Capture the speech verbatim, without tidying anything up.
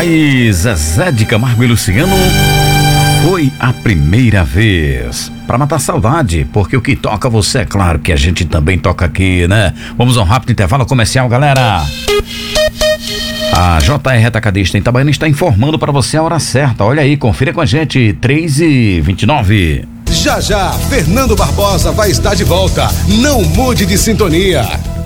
E Zezé de Camargo e Luciano, foi a primeira vez. Pra matar saudade, porque o que toca você, é claro que a gente também toca aqui, né? Vamos a um rápido intervalo comercial, galera. A J R Atacadista em Itabaiana está informando para você a hora certa. Olha aí, confira com a gente, três e vinte e nove. Já já, Fernando Barbosa vai estar de volta. Não mude de sintonia.